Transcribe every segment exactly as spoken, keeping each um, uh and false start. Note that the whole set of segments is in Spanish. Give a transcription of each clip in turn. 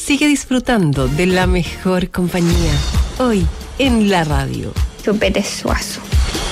Sigue disfrutando de la mejor compañía. Hoy en la radio. Súper suazo.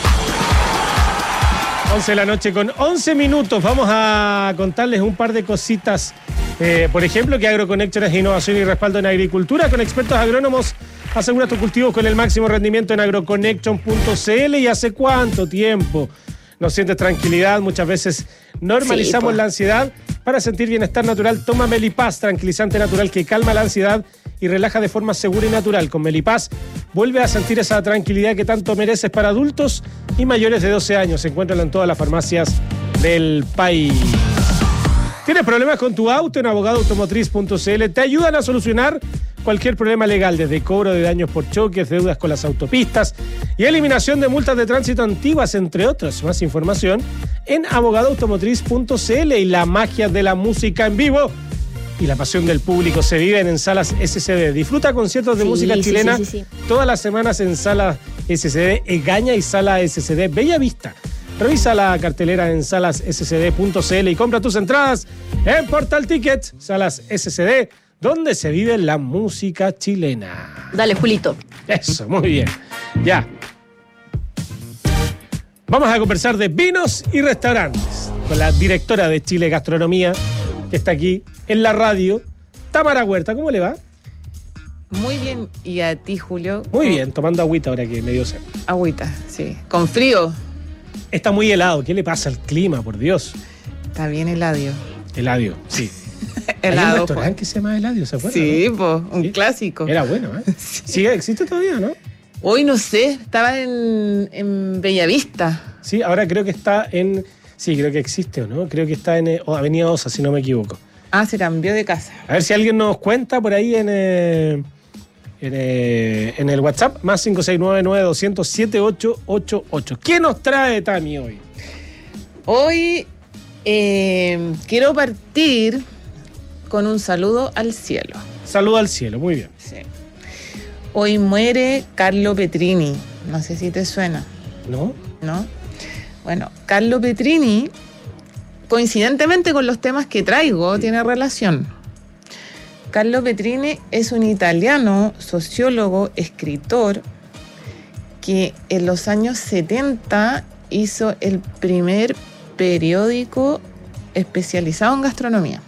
once de la noche con once minutos. Vamos a contarles un par de cositas. Eh, por ejemplo, que AgroConnection es innovación y respaldo en agricultura. Con expertos agrónomos, asegura tus cultivos con el máximo rendimiento en agroconnection punto c l. ¿Y hace cuánto tiempo no sientes tranquilidad? Muchas veces normalizamos sí, la ansiedad. Para sentir bienestar natural, toma Melipaz, tranquilizante natural que calma la ansiedad y relaja de forma segura y natural. Con Melipaz, vuelve a sentir esa tranquilidad que tanto mereces para adultos y mayores de doce años. Se encuentran en todas las farmacias del país. ¿Tienes problemas con tu auto? En abogado automotriz punto c l te ayudan a solucionar cualquier problema legal, desde cobro de daños por choques, deudas con las autopistas y eliminación de multas de tránsito antiguas, entre otras. Más información en abogado automotriz punto c l. Y la magia de la música en vivo y la pasión del público se viven en Salas S C D. Disfruta conciertos de sí, música chilena sí, sí, sí, sí. todas las semanas en Salas S C D Egaña y Sala S C D Bella Vista. Revisa la cartelera en salas s c d punto c l y compra tus entradas en Portal Ticket. Salas S C D, donde se vive la música chilena. Dale, Julito. Eso, muy bien. Ya. Vamos a conversar de vinos y restaurantes con la directora de Chile Gastronomía, que está aquí en la radio, Tamara Huerta. ¿Cómo le va? Muy bien. ¿Y a ti, Julio? Muy bien, tomando agüita ahora que me dio sed. Agüita, sí. Con frío. Está muy helado. ¿Qué le pasa al clima, por Dios? Está bien Eladio. Eladio, sí. Helado. ¿Hay un restaurante que se llama Eladio? ¿Se acuerdan? Sí, ¿no? pues, un ¿Sí? clásico. Era bueno, ¿eh? Sí. ¿Sigue, existe todavía, no? Hoy no sé, estaba en, en Bellavista. Sí, ahora creo que está en... Sí, creo que existe, ¿o no? Creo que está en eh, Avenida Osa, si no me equivoco. Ah, se cambió de casa. A ver si alguien nos cuenta por ahí en... Eh, En, eh, en el WhatsApp, más cinco seis nueve nueve dos cero cero siete ocho ocho ocho. ¿Qué nos trae Tami hoy? Hoy eh, quiero partir con un saludo al cielo. Saludo al cielo, muy bien. Sí. Hoy muere Carlo Petrini. No sé si te suena. ¿No? ¿No? Bueno, Carlo Petrini, coincidentemente con los temas que traigo, tiene relación. Carlo Petrini es un italiano, sociólogo, escritor, que en los años setenta hizo el primer periódico especializado en gastronomía.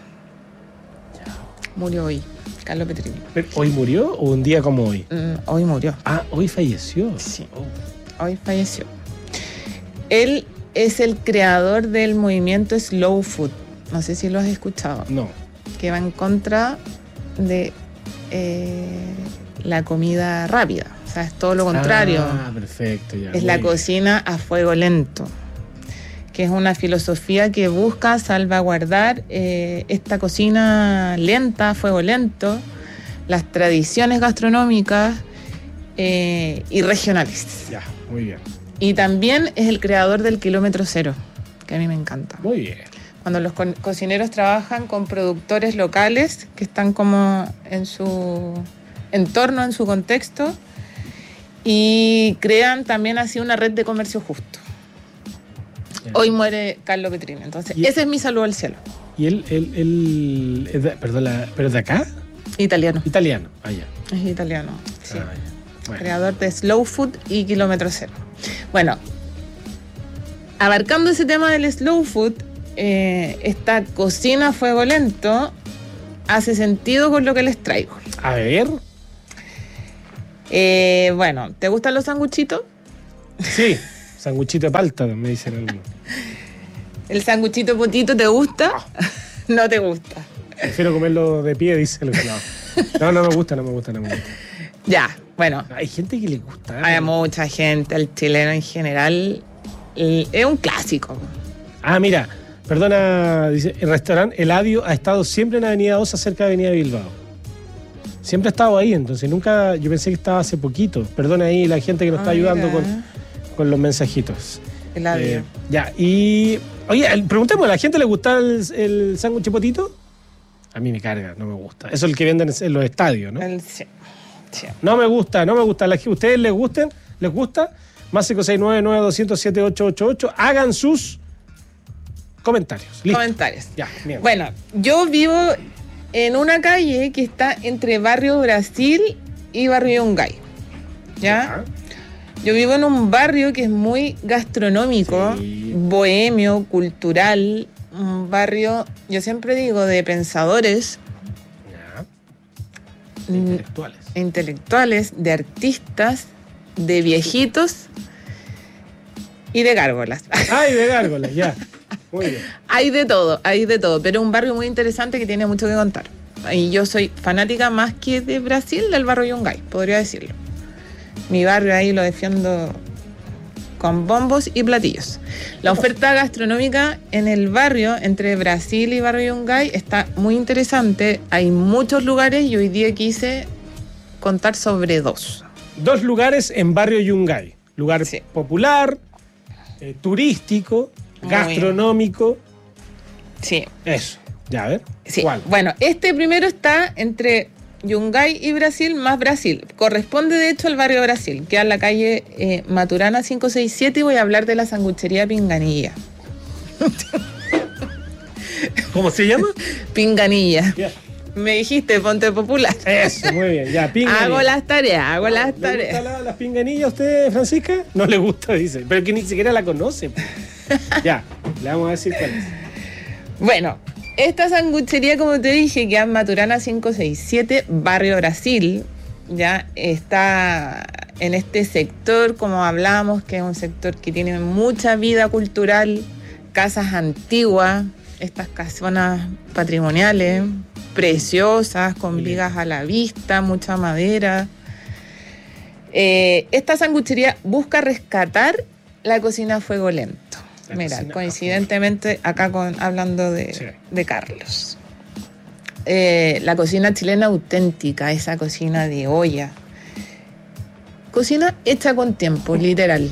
Murió hoy, Carlo Petrini. ¿Hoy murió o un día como hoy? Mm, hoy murió. Ah, hoy falleció. Sí, oh. hoy falleció. Él es el creador del movimiento Slow Food. No sé si lo has escuchado. No. Que va en contra de eh, la comida rápida. O sea, es todo lo contrario. Ah, perfecto. Ya, es la bien. Cocina a fuego lento, que es una filosofía que busca salvaguardar eh, esta cocina lenta, a fuego lento, las tradiciones gastronómicas eh, y regionales. Ya, muy bien. Y también es el creador del kilómetro cero, que a mí me encanta. Muy bien. Cuando los co- cocineros trabajan con productores locales que están como en su entorno, en su contexto, y crean también así una red de comercio justo. Yeah. Hoy muere Carlo Petrini, entonces y ese es mi saludo al cielo. ¿Y él, él, él es de, perdón, la, pero es de acá? Italiano. Italiano, allá. Ah, es italiano, sí. Ah, bueno. Creador de Slow Food y Kilómetro Cero. Bueno, abarcando ese tema del Slow Food, Eh, esta cocina a fuego lento hace sentido con lo que les traigo. A ver. Eh, bueno, ¿te gustan los sanguchitos? Sí, sanguchito de palta, me dicen algunos. ¿El sanguchito potito te gusta? No, no te gusta. Prefiero comerlo de pie, dice el pelado. No, no me gusta, no me gusta, no me gusta. Ya, bueno. Hay gente que le gusta. ¿eh? Hay mucha gente, el chileno en general, es un clásico. Ah, mira. Perdona, dice, el restaurante Eladio ha estado siempre en Avenida Osa, cerca de Avenida Bilbao. Siempre ha estado ahí, entonces nunca, yo pensé que estaba hace poquito. Perdona ahí la gente que nos ah, está ayudando con, con los mensajitos. Eladio. Eh, ya, y... Oye, preguntemos, ¿a la gente le gusta el, el sándwich potito? A mí me carga, no me gusta. Eso es el que venden en los estadios, ¿no? El, sí, sí. No me gusta, no me gusta. ¿A ustedes les gusten? ¿Les gusta? Más cinco seis nueve nueve dos cero siete ocho ocho ocho. Hagan sus... comentarios. Listo. Comentarios. Ya, bien. Bueno, yo vivo en una calle que está entre Barrio Brasil y Barrio Yungay. ¿Ya? Yo vivo en un barrio que es muy gastronómico, sí. bohemio, cultural, un barrio, yo siempre digo, de pensadores. Ya. Intelectuales. Intelectuales, de artistas, de viejitos y de gárgolas. Ah, y de gárgolas, ya. Muy bien. Hay de todo, hay de todo, pero un barrio muy interesante que tiene mucho que contar. Y yo soy fanática más que de Brasil, del barrio Yungay, podría decirlo. Mi barrio ahí lo defiendo con bombos y platillos. La oferta gastronómica en el barrio, entre Brasil y barrio Yungay, está muy interesante. Hay muchos lugares y hoy día quise contar sobre dos. Dos lugares en barrio Yungay. Lugar sí. popular, eh, turístico, muy gastronómico. Sí. Eso. Ya, a ver. Sí. ¿Cuál? Bueno, este primero está entre Yungay y Brasil, más Brasil. Corresponde, de hecho, al barrio Brasil, que es en la calle eh, Maturana cinco seis siete, y voy a hablar de la sanguchería Pinganilla. ¿Cómo se llama? Pinganilla. Yeah. Me dijiste, ponte popular. Eso, muy bien. Ya, pinganilla. Hago las tareas, hago las ¿Le tareas. gusta la, las pinganillas a usted, Francisca? No le gusta, dice. Pero que ni siquiera la conoce. Ya, le vamos a decir cuál es. Bueno, esta sanguchería, como te dije, que es Maturana cinco seis siete, barrio Brasil, ya está en este sector, como hablamos, que es un sector que tiene mucha vida cultural, casas antiguas, estas casonas patrimoniales, preciosas, con vigas a la vista, mucha madera. Eh, esta sanguchería busca rescatar la cocina a fuego lento. La Mira, coincidentemente, acá con, hablando de, sí. de Carlos. Eh, la cocina chilena auténtica, esa cocina de olla. Cocina hecha con tiempo, literal.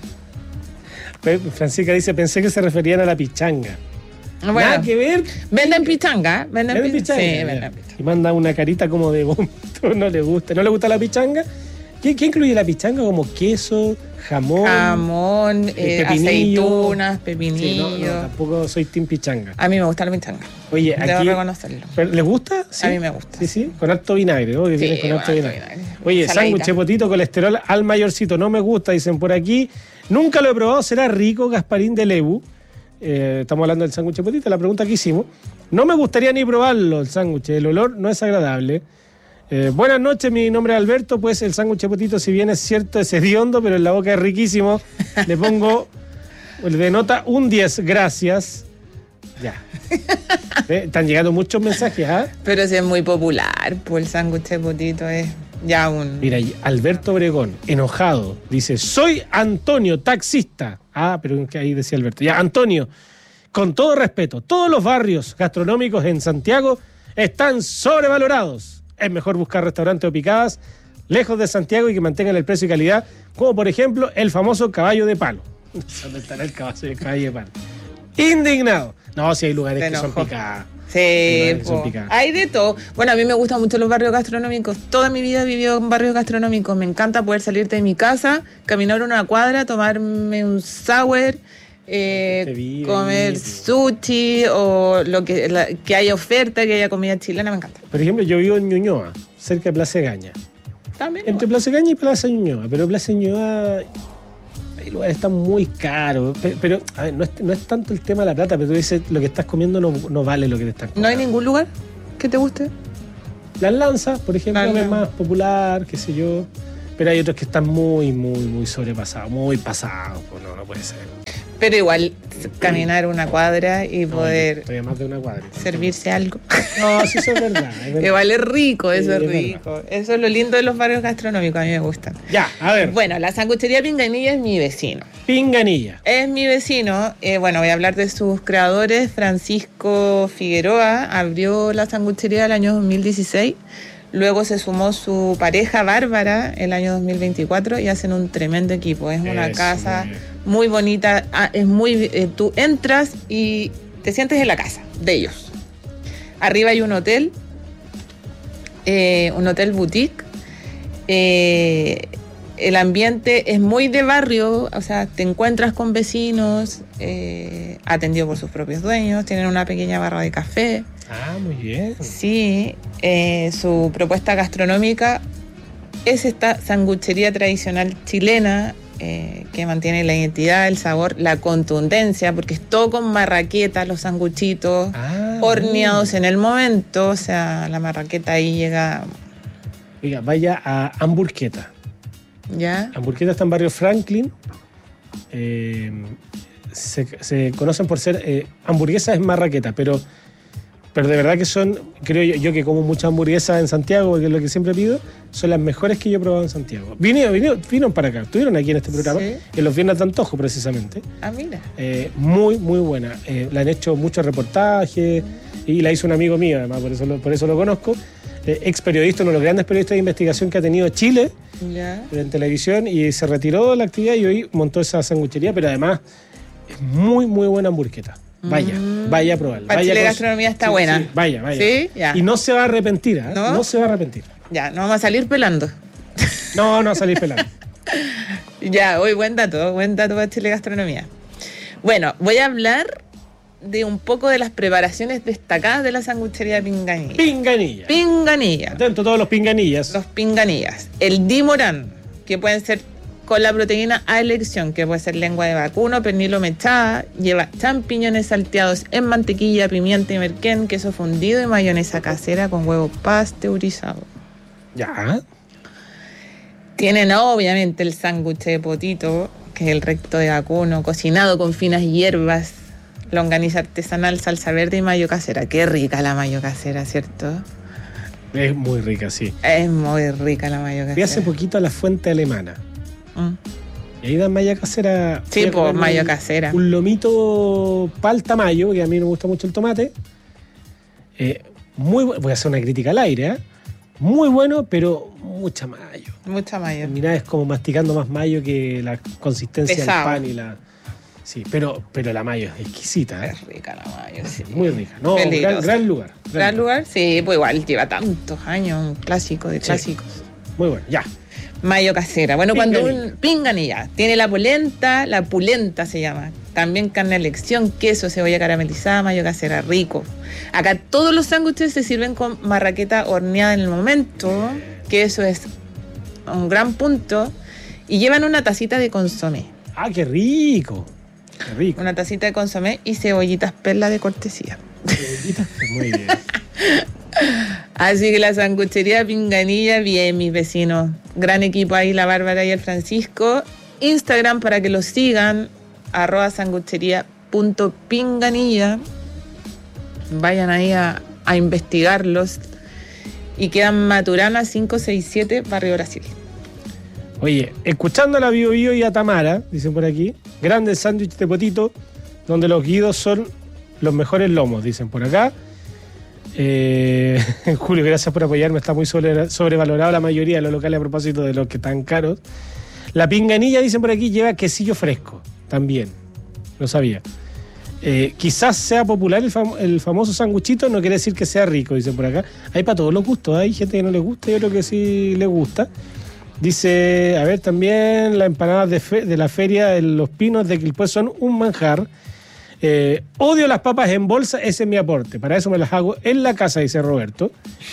Francisca dice, pensé que se referían a la pichanga. Bueno, nada que ver. Venden pichanga. Venden, ¿Venden pichanga? Sí, ya. venden pichanga. Y manda una carita como de vómito, no le gusta. ¿No le gusta la pichanga? ¿Qué, qué incluye la pichanga? Como queso, jamón. Jamón, eh, aceitunas, pepinillo. Sí, no, no, tampoco soy team pichanga. A mí me gusta la pichanga. Oye, Debo aquí, reconocerlo. ¿les gusta? ¿Sí? A mí me gusta. Sí, sí, con harto vinagre, obvio, sí, con harto vinagre. vinagre. Oye, sándwich, potito, colesterol al mayorcito, no me gusta, dicen por aquí. Nunca lo he probado, será rico, Gasparín de Lebu. Eh, estamos hablando del sándwich potito, la pregunta que hicimos. No me gustaría ni probarlo, el sándwich, el olor no es agradable. Eh, buenas noches, mi nombre es Alberto, pues el sándwich potito, si bien es cierto, es hediondo, pero en la boca es riquísimo. Le pongo de nota un diez, gracias. Ya. ¿Eh? Están llegando muchos mensajes, ¿ah? ¿eh? Pero si es muy popular, pues el sándwich potito es ya un... Mira, Alberto Obregón, enojado, dice, soy Antonio, taxista. Ah, pero ahí decía Alberto. Ya, Antonio, con todo respeto, todos los barrios gastronómicos en Santiago están sobrevalorados. Es mejor buscar restaurantes o picadas lejos de Santiago y que mantengan el precio y calidad, como por ejemplo el famoso Caballo de Palo. ¿Dónde estará el caballo, el caballo de palo? Indignado. No, si hay lugares que son picadas. Sí, son picadas. Hay de todo. Bueno, a mí me gustan mucho los barrios gastronómicos. Toda mi vida he vivido en barrios gastronómicos. Me encanta poder salir de mi casa, caminar una cuadra, tomarme un sour, eh, vive, comer vive. sushi o lo que, la, que haya oferta, que haya comida chilena, me encanta. Por ejemplo, yo vivo en Ñuñoa, cerca de Plaza Egaña. También. Entre Plaza Egaña y Plaza Ñuñoa, pero Plaza Ñuñoa hay lugares están muy caros, pero, pero a ver, no es, no es tanto el tema de la plata, pero tú dices, lo que estás comiendo no, no vale lo que te están comiendo. ¿No hay ningún lugar que te guste? Las Lanzas, por ejemplo, Lanza. Es más popular, qué sé yo, pero hay otros que están muy, muy, muy sobrepasados, muy pasados, pues no, no puede ser. Pero igual, caminar una cuadra y poder no, más de una cuadra, servirse algo. No, sí, eso es verdad. Es verdad. Igual es rico, eso sí, es, es rico. Verdad. Eso es lo lindo de los barrios gastronómicos, a mí me gustan. Ya, a ver. Bueno, la sanguchería Pinganilla es mi vecino. Pinganilla. Es mi vecino. Eh, bueno, voy a hablar de sus creadores. Francisco Figueroa abrió la sanguchería el año dos mil dieciséis. Luego se sumó su pareja Bárbara el año dos mil veinticuatro y hacen un tremendo equipo. Es una Eso, casa muy, muy bonita. Ah, es muy, eh, tú entras y te sientes en la casa de ellos. Arriba hay un hotel, eh, un hotel boutique. Eh, el ambiente es muy de barrio, o sea, te encuentras con vecinos, eh, atendido por sus propios dueños, tienen una pequeña barra de café. Ah, muy bien. Sí, eh, su propuesta gastronómica es esta sanguchería tradicional chilena eh, que mantiene la identidad, el sabor, la contundencia, porque es todo con marraqueta, los sanguchitos, Ah, horneados bien. en el momento, o sea, la marraqueta ahí llega, Oiga, vaya a Hamburgueta. ¿ya? Hamburgueta está en barrio Franklin. Eh, se, se conocen por ser eh, hamburguesas en marraqueta, pero, pero de verdad que son, creo yo, yo que como muchas hamburguesas en Santiago, que es lo que siempre pido, son las mejores que yo he probado en Santiago. Vinieron, vinieron, vinieron para acá, estuvieron aquí en este programa, Sí. en los viernes de antojo precisamente. Ah, mira. Eh, muy, muy buena. Eh, la han hecho muchos reportajes y la hizo un amigo mío, además, por eso lo, por eso lo conozco. Eh, ex periodista, uno de los grandes periodistas de investigación que ha tenido Chile Ya. en televisión, y se retiró de la actividad y hoy montó esa sanguchería, pero además es muy, muy buena hamburgueta. Vaya, Mm. vaya a probarla. Para Vaya Chile con- Gastronomía está sí, buena. sí, vaya, vaya. ¿Sí? Ya. Y no se va a arrepentir, ¿eh? ¿No? ¿No? se va a arrepentir. Ya, no vamos a salir pelando. No, no va a salir pelando. Ya, hoy buen dato, buen dato para Chile Gastronomía. Bueno, voy a hablar de un poco de las preparaciones destacadas de la sanguchería Pinganilla. Pinganilla. Pinganilla. Atento a todos los pinganillas. Los pinganillas. El dimorán, que pueden ser con la proteína a elección, que puede ser lengua de vacuno, pernilo mechada, lleva champiñones salteados en mantequilla, pimienta y merquén, queso fundido y mayonesa casera con huevo pasteurizado. Ya. Tienen obviamente el sándwich de potito, que es el recto de vacuno, cocinado con finas hierbas, longaniza artesanal, salsa verde y mayo casera. Qué rica la mayo casera, ¿cierto? Es muy rica, sí. Es muy rica la mayo Fui hace casera. poquito a la fuente alemana. Mm. Y ahí dan malla casera. Sí, Fui a pues comerme mayo un- casera. Un lomito palta mayo, que a mí me gusta mucho el tomate. Eh, muy bu- Voy a hacer una crítica al aire, ¿eh? Muy bueno, pero mucha mayo. Mucha mayo. Mira, es como masticando más mayo que la consistencia Pesado. del pan y la. Sí, pero, pero la mayo es exquisita, ¿eh? Es rica la mayo, sí. Muy rica. No, gran, Peligrosa. gran lugar. ¿Gran lugar? Sí, pues igual lleva tantos años, un clásico de Sí. clásicos. Muy bueno, ya. Mayo casera. Bueno, cuando Pinganilla. un pinganilla tiene la polenta, la pulenta se llama. También carne a elección, queso, cebolla caramelizada, mayo casera, rico. Acá todos los sándwiches se sirven con marraqueta horneada en el momento, que eso es un gran punto. Y llevan una tacita de consomé. Ah, qué rico. Qué rico. Una tacita de consomé y cebollitas perla de cortesía. Muy bien. Así que la sanguchería Pinganilla, bien, mis vecinos. Gran equipo ahí, la Bárbara y el Francisco. Instagram para que los sigan, arroba sanguchería.pinganilla. Vayan ahí a, a investigarlos. Y quedan Maturana cinco seis siete, Barrio Brasil. Oye, escuchando a la Bio Bio y a Tamara, dicen por aquí, grandes sándwiches de potito, donde los guidos son los mejores lomos, dicen por acá. Eh, Julio, gracias por apoyarme, está muy sobre, sobrevalorado la mayoría de los locales a propósito de los que están caros. La pinganilla, dicen por aquí, lleva quesillo fresco, también, no sabía. Eh, quizás sea popular el, fam el famoso sanguchito, no quiere decir que sea rico, dicen por acá. Hay para todos los gustos, hay gente que no le gusta y otro que sí le gusta. Dice, a ver, también las empanadas de, fe de la feria de Los Pinos de Quilpué son un manjar. Eh, odio las papas en bolsa, ese es mi aporte. Para eso me las hago en la casa, dice Roberto.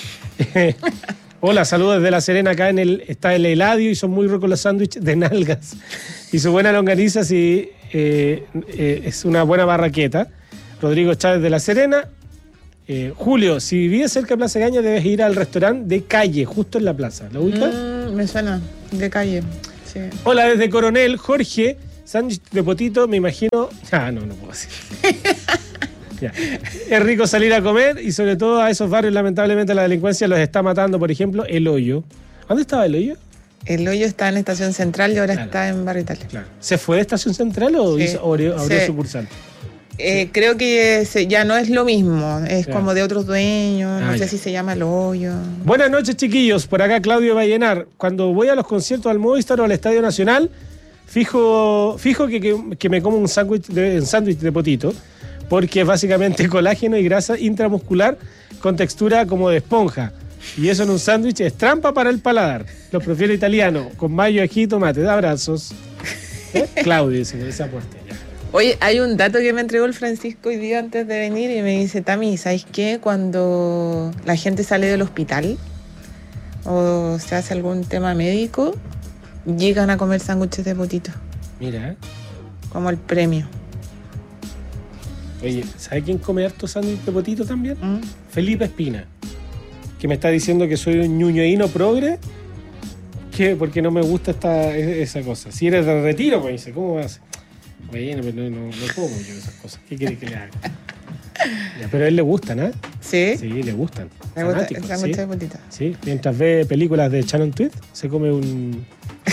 Hola, saludos desde La Serena. Acá en el, está el Eladio y son muy ricos los sándwiches de nalgas. Y su buena longaniza, sí, eh, eh, es una buena barraqueta. Rodrigo Chávez de La Serena. Eh, Julio, si vivías cerca de Plaza Gaña, debes ir al restaurante de calle, justo en la plaza. ¿Lo ubicas? Mm, me suena, de calle. Sí. Hola, desde Coronel, Jorge. Sándwich de potito, me imagino. Ah, no, no puedo decir. Ya. Es rico salir a comer y sobre todo a esos barrios, lamentablemente, la delincuencia los está matando. Por ejemplo, El Hoyo. ¿Dónde estaba El Hoyo? El hoyo está en Estación Central y ahora Claro. está en Barrio Italia. Claro. ¿Se fue de Estación Central o Sí. hizo- abrió, abrió Sí. sucursal? Eh, creo que se- ya no es lo mismo, es Claro. como de otros dueños, no Ah, sé ya. si se llama El Hoyo. Buenas noches, chiquillos. Por acá Claudio Vallenar. Cuando voy a los conciertos al Movistar o al Estadio Nacional, fijo, fijo que, que, que me como un sándwich de, un sándwich de potito, porque es básicamente colágeno y grasa intramuscular con textura como de esponja. Y eso en un sándwich es trampa para el paladar. Lo prefiero italiano, con mayo, ají y tomate. Abrazos. ¿Eh? Claudio dice, ese aporte. Ya. Oye, hay un dato que me entregó el Francisco hoy día antes de venir y me dice, Tami, ¿sabes qué? Cuando la gente sale del hospital o se hace algún tema médico, llegan a comer sándwiches de potito. Mira, ¿eh? Como el premio. Oye, ¿sabe quién come harto sándwich de potito también? ¿Mm? Felipe Espina, que me está diciendo que soy un ñuñoíno progre, que porque no me gusta esta, esa cosa. Si eres de retiro, pues dice, ¿cómo vas? Bueno, pero no, no, no como yo esas cosas. ¿Qué quiere que le haga? Ya, pero a él le gustan, ¿eh? ¿Sí? Sí, le gustan. Me gusta el Fanático, sándwich ¿sí? de potito. Sí, mientras ve películas de Shannon Tweed, se come un...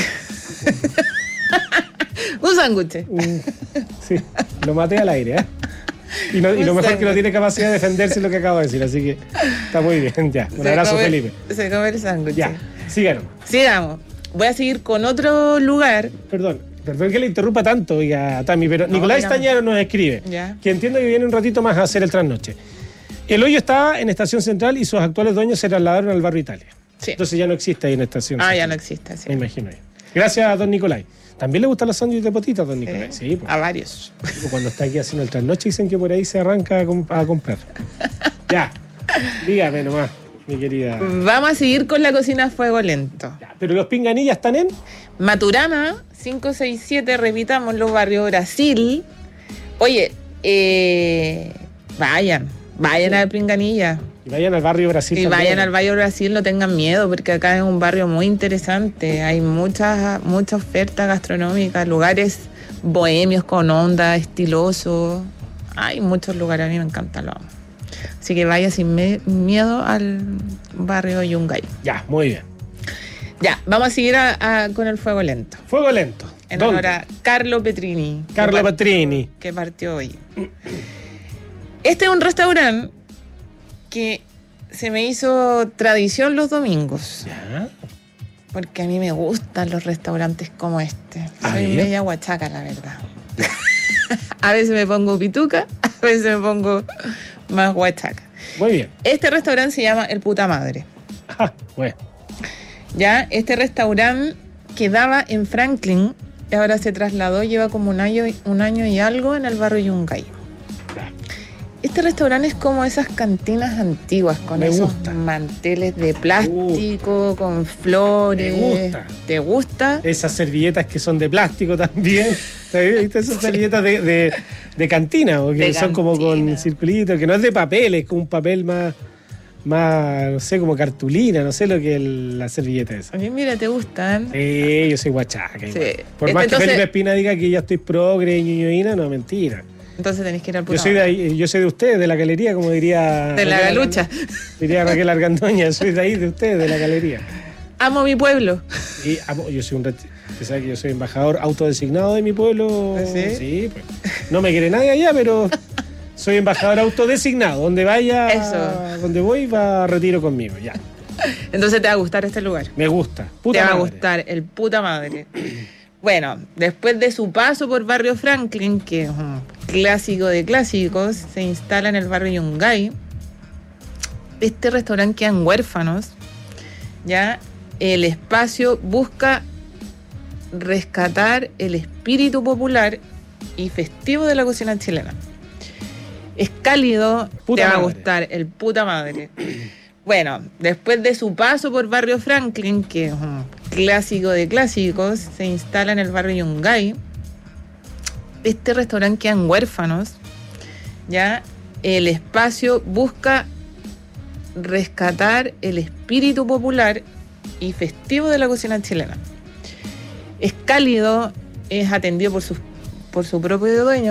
Un sándwich. un sí, lo maté al aire, ¿eh? Y, no, y lo mejor que no tiene capacidad de defenderse lo que acabo de decir, así que está muy bien, ya. Un Se abrazo, come- Felipe. Se come el sándwich. Ya, síganos. Sigamos. Voy a seguir con otro lugar. Perdón, perdón que le interrumpa tanto, oiga, Tami, pero No, Nicolás mira. Stañaro nos escribe, Ya. que entiendo que viene un ratito más a hacer el trasnoche. El hoyo está en Estación Central y sus actuales dueños se trasladaron al barrio Italia. Sí. Entonces ya no existe ahí en Estación Ah, Central. ya no existe. Sí. Me imagino yo. Gracias a don Nicolás. ¿También le gustan los sándwiches de potito a don Sí. Nicolás? Sí, pues. A varios. Cuando está aquí haciendo el trasnoche dicen que por ahí se arranca a, comp- a comprar. Ya, dígame nomás, mi querida. Vamos a seguir con la cocina a fuego lento. Ya, pero los pinganillas están en... Maturana, cinco seis siete, repitamos, los barrios Brasil. Oye, eh, vayan, vayan a Pinganilla. Y vayan al barrio Brasil Y también. vayan al barrio Brasil, no tengan miedo, porque acá es un barrio muy interesante. Hay muchas mucha oferta gastronómica, lugares bohemios con onda, estilosos. Hay muchos lugares, a mí me encanta, lo amo. Así que vaya sin me- miedo al barrio Yungay. Ya, muy bien. Ya, vamos a seguir a- a- con el fuego lento. Fuego lento. En ¿Dónde? honor a Carlo Petrini. que Carlo par- Petrini. Que partió hoy. Este es un restaurante que se me hizo tradición los domingos. Ya. Porque a mí me gustan los restaurantes como este. Ah, Soy bien. media guachaca, la verdad. A veces me pongo pituca, a veces me pongo más guachaca. Muy bien. Este restaurante se llama El Puta Madre. Ah, bueno. Ya, este restaurante quedaba en Franklin y ahora se trasladó, lleva como un año, un año y algo en el barrio Yungay. Ya. Este restaurante es como esas cantinas antiguas, con Me esos gusta. manteles de plástico, con flores. Me gusta. ¿Te gusta? Esas servilletas que son de plástico también. ¿Viste? Esas servilletas de, de, de cantina, o que De son como cantina. con circulitos, que no es de papel, es como un papel más, más, no sé, como cartulina, no sé lo que es la servilleta esa. A mí, mira, ¿te gustan? Sí, yo soy guachaca. igual. Sí. Por Este, más que entonces- Felipe Espina diga que ya estoy progre y ñoñoína, no, mentira. Entonces tenés que ir al Puta Yo soy, de Madre. ahí, yo soy de ustedes, de la galería, como diría... De la Raquel galucha. Argan- Diría Raquel Argandoña, soy de ahí, de ustedes, de la galería. Amo mi pueblo. Y amo- yo soy un... ret- Usted sabe que yo soy embajador autodesignado de mi pueblo. ¿Sí? Sí, pues. No me quiere nadie allá, pero soy embajador autodesignado. Donde vaya, Eso. donde voy, va a retiro conmigo, ya. Entonces te va a gustar este lugar. Me gusta. Puta te va madre. a gustar el Puta Madre. Bueno, después de su paso por barrio Franklin, que es un clásico de clásicos, se instala en el barrio Yungay. Este restaurante queda en Huérfanos. Ya el espacio busca rescatar el espíritu popular y festivo de la cocina chilena. Es cálido, Puta te va a madre. gustar el Puta Madre. Bueno, después de su paso por barrio Franklin, que es un clásico de clásicos, se instala en el barrio Yungay. Este restaurante queda en Huérfanos. Ya el espacio busca rescatar el espíritu popular y festivo de la cocina chilena. Es cálido, es atendido por, sus, por su propio dueño,